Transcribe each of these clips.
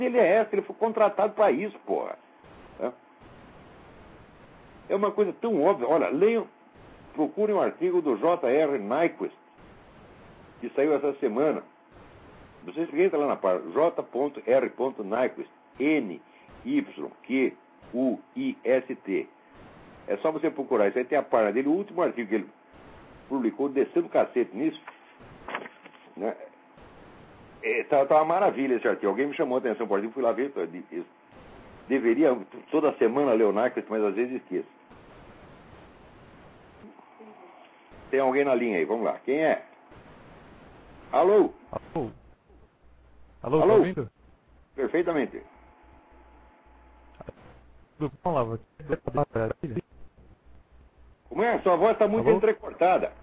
Ele é essa, ele foi contratado para isso, porra. É uma coisa tão óbvia. Olha, leiam, procurem um artigo do J.R. Nyquist, que saiu essa semana. Vocês entram lá na página J.R. Nyquist, N-Y-Q-U-I-S-T. É só você procurar. Isso aí tem a página dele. O último artigo que ele publicou, descendo o cacete nisso, né? Tá uma maravilha esse artigo. Alguém me chamou a atenção por artigo, fui lá ver. Eu deveria toda semana ler o Nyquist, mas às vezes esqueço. Tem alguém na linha aí, vamos lá. Quem é? Alô? Alô? Alô? Tá ouvindo? Perfeitamente. Tudo bom, Lava? Como é? Sua voz está muito Alô? entrecortada.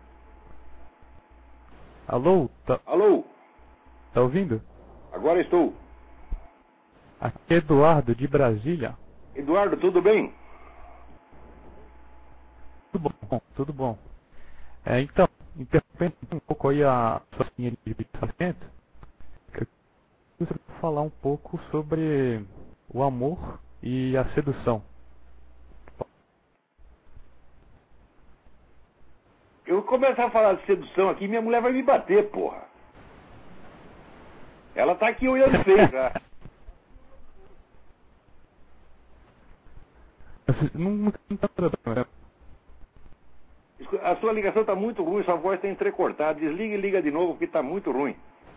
Alô? Alô? Tá ouvindo? Agora estou. Aqui é Eduardo, de Brasília. Eduardo, tudo bem? Tudo bom, tudo bom. Então, interrompendo um pouco aí a sua linha de pensamento, eu gostaria de falar um pouco sobre o amor e a sedução. Eu começar a falar de sedução aqui, minha mulher vai me bater, porra. Ela tá aqui olhando feio já. Não tá problema. A sua ligação está muito ruim, sua voz está entrecortada. Desliga e liga de novo, porque está muito ruim.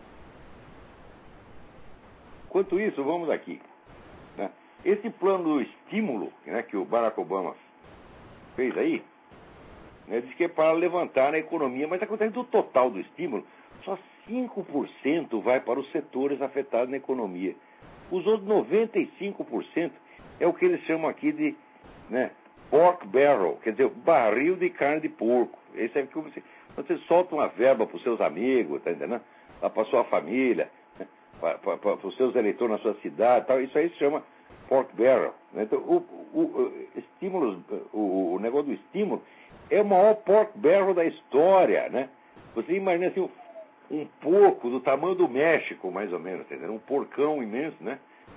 Enquanto isso, vamos aqui. Né? Esse plano do estímulo, né, que o Barack Obama fez aí, né, diz que é para levantar a economia, mas acontece do total do estímulo, só 5% vai para os setores afetados na economia. Os outros 95% é o que eles chamam aqui de, né, pork barrel, quer dizer, barril de carne de porco. Esse é que você solta uma verba para os seus amigos, tá entendendo? Para a sua família, né? para os seus eleitores na sua cidade, tal. Isso aí se chama pork barrel. Né? Então, o negócio do estímulo é o maior pork barrel da história, né? Você imagina assim, um porco do tamanho do México, mais ou menos, tá entendendo? Um porcão imenso, né?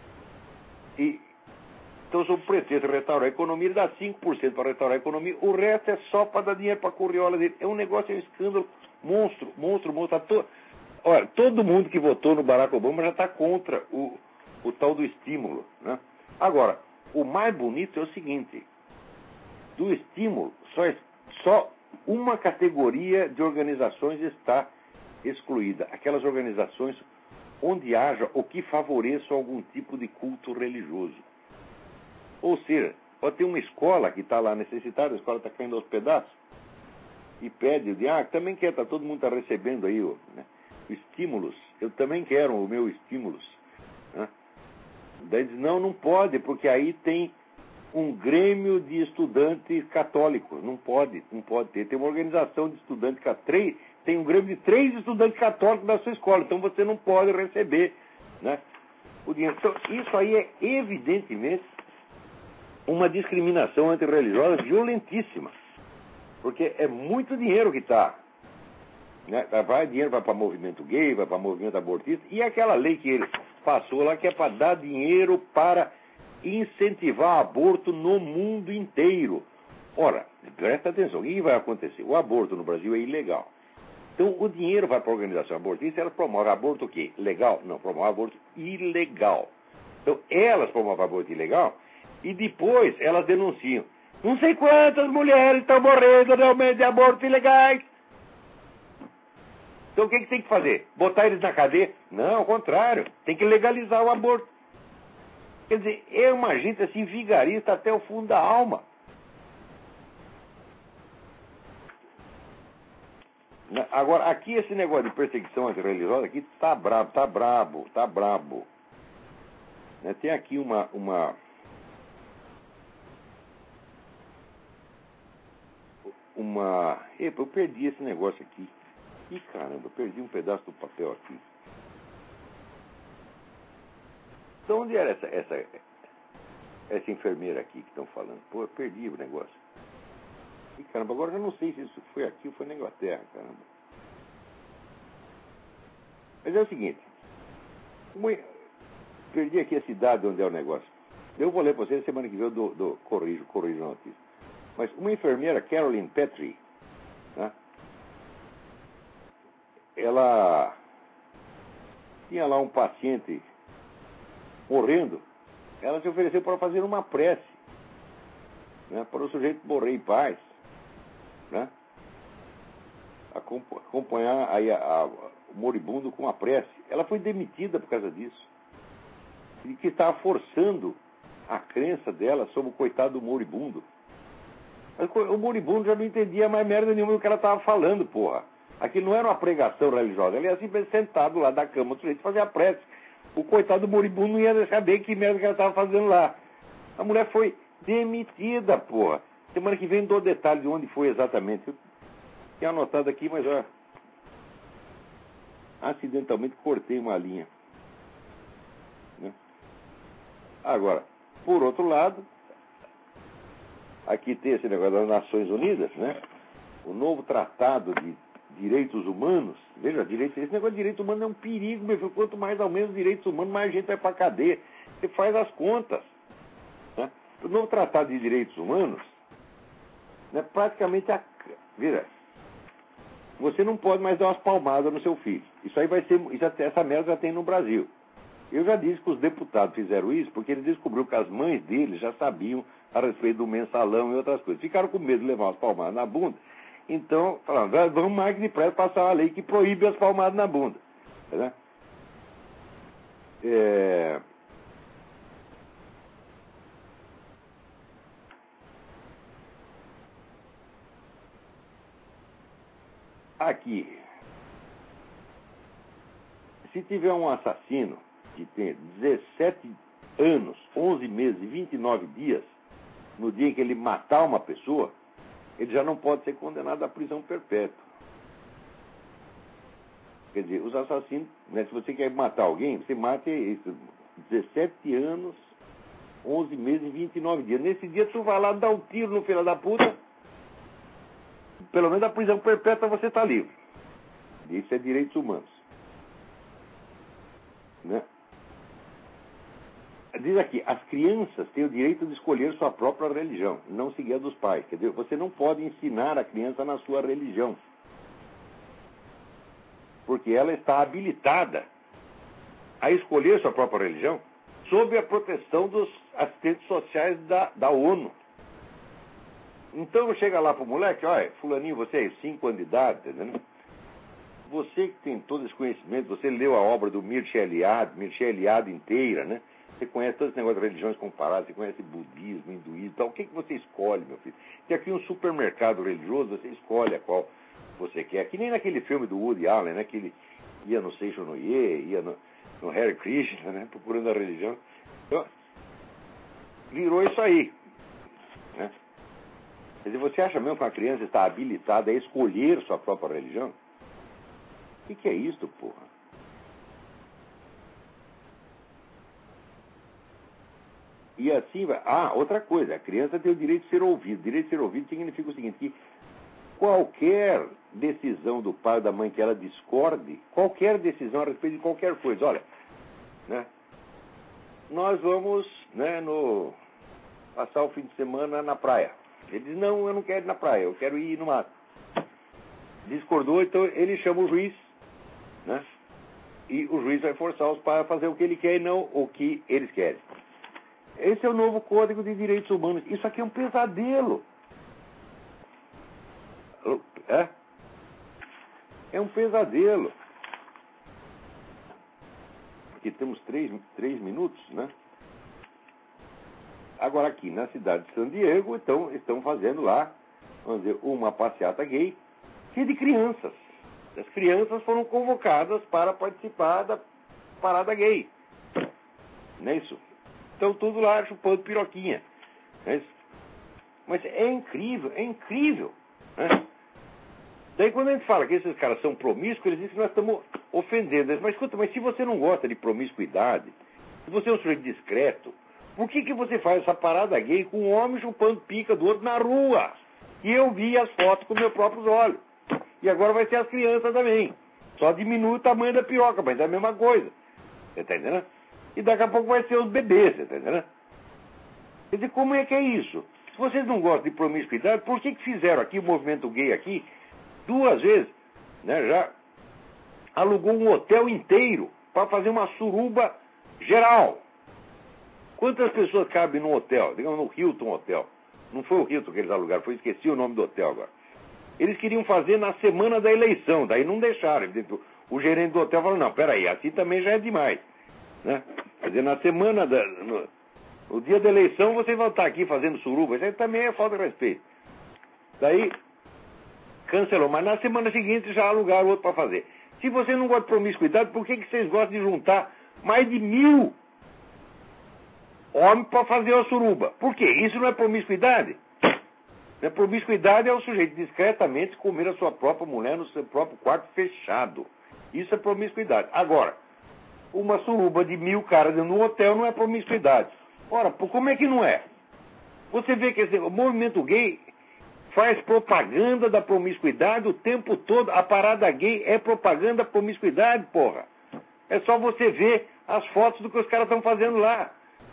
Então, sob o pretexto de restaurar a economia, ele dá 5% para restaurar a economia, o resto é só para dar dinheiro para a corriola dele. É um negócio, é um escândalo monstro. Olha, todo mundo que votou no Barack Obama já está contra o tal do estímulo, né? Agora, o mais bonito é o seguinte: do estímulo, só uma categoria de organizações está excluída. Aquelas organizações onde haja ou que favoreçam algum tipo de culto religioso. Ou seja, pode ter uma escola que está lá necessitada, a escola está caindo aos pedaços, e pede, também quer, todo mundo está recebendo aí, né, estímulos, eu também quero o meu estímulos. Né? Daí diz, não pode, porque aí tem um grêmio de estudantes católicos, não pode ter. Tem uma organização de estudantes católicos, tem um grêmio de 3 estudantes católicos da sua escola, então você não pode receber, né, o dinheiro. Então, isso aí é evidentemente uma discriminação antirreligiosa violentíssima, porque é muito dinheiro que está, né? Dinheiro vai para movimento gay, vai para movimento abortista, e aquela lei que ele passou lá que é para dar dinheiro para incentivar aborto no mundo inteiro. Ora, presta atenção, o que vai acontecer? O aborto no Brasil é ilegal. Então o dinheiro vai para a organização abortista, ela promove aborto o quê? Legal? Não, promove aborto ilegal. Então elas promovem aborto ilegal, e depois elas denunciam. Não sei quantas mulheres estão morrendo realmente de abortos ilegais. Então o que tem que fazer? Botar eles na cadeia? Não, ao contrário. Tem que legalizar o aborto. Quer dizer, é uma gente assim vigarista até o fundo da alma. Agora, aqui esse negócio de perseguição antirreligiosa aqui tá brabo. Né? Tem aqui uma... Epa, eu perdi esse negócio aqui. Ih, caramba, eu perdi um pedaço do papel aqui. Então, onde era essa enfermeira aqui que estão falando? Pô, eu perdi o negócio. Ih, caramba, agora eu não sei se isso foi aqui ou foi na Inglaterra, caramba. Mas é o seguinte. perdi aqui a cidade onde é o negócio. Eu vou ler para vocês, semana que vem eu corrijo a notícia. Mas uma enfermeira, Carolyn Petrie, né? Ela tinha lá um paciente morrendo, ela se ofereceu para fazer uma prece, né, para o sujeito morrer em paz, né, acompanhar aí o moribundo com a prece. Ela foi demitida por causa disso, e que estava forçando a crença dela sobre o coitado do moribundo. Mas o moribundo já não entendia mais merda nenhuma do que ela estava falando, porra. Aquilo não era uma pregação religiosa, ele ia simplesmente sentado lá da cama, o sujeito fazia a prece. O coitado do moribundo não ia saber que merda que ela estava fazendo lá. A mulher foi demitida, porra. Semana que vem dou detalhe de onde foi exatamente. Eu tinha anotado aqui, mas ó, acidentalmente cortei uma linha, né? Agora, por outro lado, aqui tem esse negócio das Nações Unidas, né? O novo tratado de direitos humanos. Veja, esse negócio de direitos humanos é um perigo, meu filho. Quanto mais aumenta os direitos humanos, mais gente vai para a cadeia. Você faz as contas, né? O novo tratado de direitos humanos, né, praticamente veja, você não pode mais dar umas palmadas no seu filho. Isso aí vai ser, essa merda já tem no Brasil. Eu já disse que os deputados fizeram isso porque eles descobriram que as mães deles já sabiam a respeito do mensalão e outras coisas. Ficaram com medo de levar umas palmadas na bunda. Então, falaram, vamos mais depressa passar uma lei que proíbe as palmadas na bunda. Né? Aqui, se tiver um assassino que tem 17 anos, 11 meses e 29 dias, no dia em que ele matar uma pessoa, ele já não pode ser condenado à prisão perpétua. Quer dizer, os assassinos, né, se você quer matar alguém, você mata 17 anos, 11 meses e 29 dias. Nesse dia tu vai lá dar um tiro no filho da puta, pelo menos a prisão perpétua você está livre. Isso é direitos humanos. Né? Diz aqui, as crianças têm o direito de escolher sua própria religião, não seguir a dos pais. Quer dizer, você não pode ensinar a criança na sua religião, porque ela está habilitada a escolher sua própria religião sob a proteção dos assistentes sociais da ONU. Então chega lá pro moleque, olha, fulaninho, você é 5 anos de idade, entendeu? Você que tem todo esse conhecimento, você leu a obra do Mircea Eliade inteira, né? Você conhece todo esse negócio de religiões comparadas, você conhece budismo, hinduísmo, então o que você escolhe, meu filho? Tem aqui um supermercado religioso, você escolhe a qual você quer. Que nem naquele filme do Woody Allen, né? Que ele ia no Seishonoye, ia no Hare Krishna, né? Procurando a religião. Então, virou isso aí, né? Quer dizer, você acha mesmo que uma criança está habilitada a escolher sua própria religião? O que é isso, porra? E assim vai. Outra coisa, a criança tem o direito de ser ouvida. O direito de ser ouvido significa o seguinte, que qualquer decisão do pai ou da mãe que ela discorde, qualquer decisão a respeito de qualquer coisa, olha, né? Nós vamos, né, passar o fim de semana na praia. Ele diz, não, eu não quero ir na praia, eu quero ir no mato. Discordou, então ele chama o juiz, né? E o juiz vai forçar os pais a fazer o que ele quer e não o que eles querem. Esse é o novo Código de Direitos Humanos. Isso aqui é um pesadelo. É um pesadelo. Aqui temos 3 minutos, né? Agora aqui na cidade de San Diego, então, estão fazendo lá, vamos dizer, uma passeata gay cheia de crianças. As crianças foram convocadas para participar da parada gay. Não é isso? Estão tudo lá chupando piroquinha. Não é isso? Mas é incrível, né? Daí quando a gente fala que esses caras são promíscuos, eles dizem que nós estamos ofendendo eles. Mas escuta, mas se você não gosta de promiscuidade, se você é um sujeito discreto, por que você faz essa parada gay com um homem chupando pica do outro na rua? E eu vi as fotos com meus próprios olhos. E agora vai ser as crianças também. Só diminui o tamanho da piroca, mas é a mesma coisa. Você está entendendo? e daqui a pouco vai ser os bebês, tá entendendo? Quer dizer, como é que é isso? Se vocês não gostam de promiscuidade, por que fizeram aqui o movimento gay aqui 2 vezes, né, já alugou um hotel inteiro para fazer uma suruba geral? Quantas pessoas cabem num hotel? Digamos no Hilton Hotel. Não foi o Hilton que eles alugaram, esqueci o nome do hotel agora. Eles queriam fazer na semana da eleição, daí não deixaram. O gerente do hotel falou, não, peraí, assim também já é demais, né? Quer dizer, na semana no dia da eleição vocês vão estar aqui fazendo suruba, isso aí também é falta de respeito. Daí cancelou, mas na semana seguinte já alugaram outro para fazer. Se vocês não gostam de promiscuidade, por que vocês gostam de juntar mais de 1000 homens para fazer a suruba? Por quê? Isso não é promiscuidade? A promiscuidade é o sujeito discretamente comer a sua própria mulher no seu próprio quarto fechado. Isso é promiscuidade. Agora, uma suruba de 1000 caras dentro de um hotel não é promiscuidade. Ora, como é que não é? Você vê que o movimento gay faz propaganda da promiscuidade o tempo todo. A parada gay é propaganda da promiscuidade, porra. É só você ver as fotos do que os caras estão fazendo lá.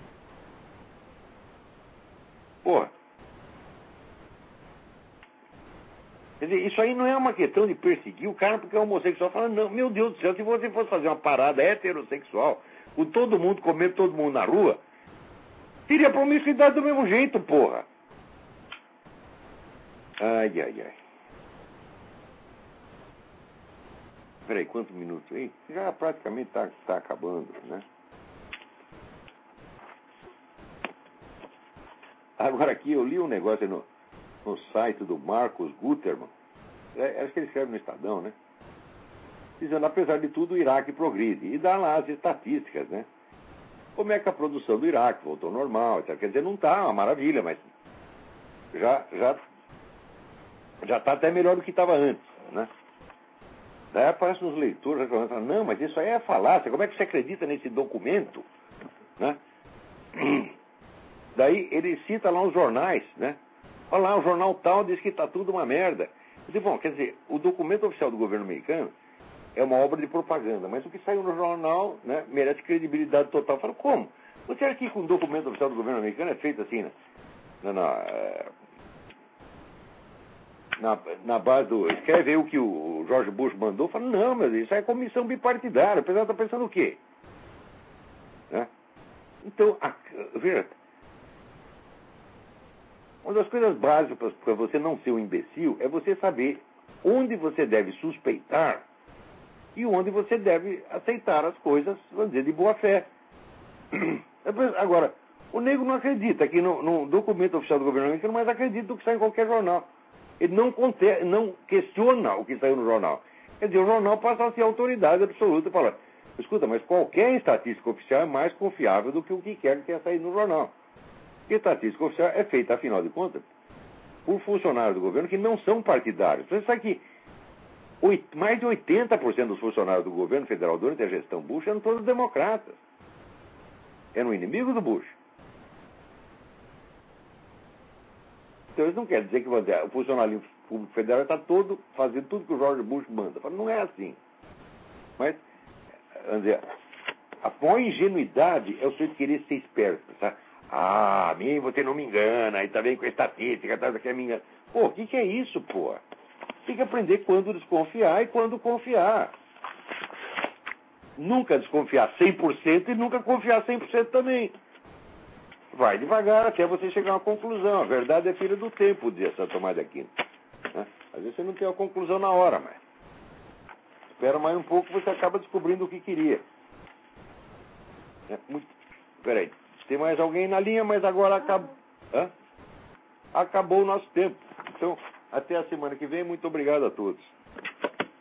Porra. Quer dizer, isso aí não é uma questão de perseguir o cara porque é homossexual. Falando, não, meu Deus do céu, se você fosse fazer uma parada heterossexual, com todo mundo comendo todo mundo na rua, teria promiscuidade do mesmo jeito, porra. Ai, ai, ai. Peraí, quantos minutos aí? Já praticamente tá acabando, né? Agora aqui, eu li um negócio no site do Marcos Guterman, acho que ele escreve no Estadão, né? Dizendo, apesar de tudo, o Iraque progride. E dá lá as estatísticas, né? Como é que a produção do Iraque voltou ao normal, etc. Quer dizer, não está uma maravilha, mas já está até melhor do que estava antes, né? Daí aparecem os leitores reclamando, não, mas isso aí é falácia, como é que você acredita nesse documento? Né? Daí ele cita lá os jornais, né? Olha lá, o jornal tal diz que está tudo uma merda. Eu digo, bom, quer dizer, o documento oficial do governo americano é uma obra de propaganda, mas o que saiu no jornal, né, merece credibilidade total. Eu falo, como? Você acha que com o documento oficial do governo americano é feito assim, né? Na base do... Escreve aí o que o George Bush mandou. Fala, não, mas isso é comissão bipartidária. O pessoal está pensando o quê? Né? Então, veja, uma das coisas básicas para você não ser um imbecil é você saber onde você deve suspeitar e onde você deve aceitar as coisas, vamos dizer, de boa fé. Agora, o nego não acredita que no documento oficial do governo americano, mas acredita no que sai em qualquer jornal. Ele não questiona o que saiu no jornal. Quer dizer, o jornal passa a ser autoridade absoluta para falar, escuta, mas qualquer estatística oficial é mais confiável do que o que quer que tenha saído no jornal. Porque a estatística oficial é feita, afinal de contas, por funcionários do governo que não são partidários. Você sabe que mais de 80% dos funcionários do governo federal durante a gestão Bush eram todos democratas. Eram inimigos do Bush. Então isso não quer dizer que o funcionário público federal está todo fazendo tudo que o George Bush manda. Não é assim. Mas, vamos dizer, a maior ingenuidade é o senhor querer ser esperto, sabe? A mim você não me engana, aí tá vendo com a estatística, tá, quer me engana. Pô, o que é isso, pô? Tem que aprender quando desconfiar e quando confiar. Nunca desconfiar 100% e nunca confiar 100% também. Vai devagar até você chegar a uma conclusão. A verdade é filha do tempo, dizia Santo Tomás de Aquino. Né? Às vezes você não tem a conclusão na hora, mas espera mais um pouco, você acaba descobrindo o que queria. Peraí, tem mais alguém na linha, mas agora acabou o nosso tempo. Então, até a semana que vem. Muito obrigado a todos.